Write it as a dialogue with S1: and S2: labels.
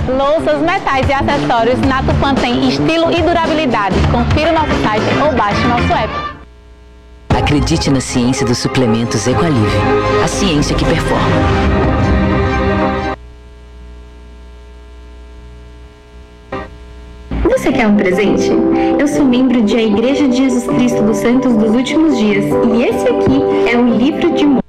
S1: Louças, metais e acessórios, na Tupã tem estilo e durabilidade. Confira o nosso site ou baixe o nosso app.
S2: Acredite na ciência dos suplementos Equalivre. A ciência que performa.
S3: Você quer um presente? Eu sou membro da Igreja de Jesus Cristo dos Santos dos Últimos Dias e esse aqui é o livro de Mô.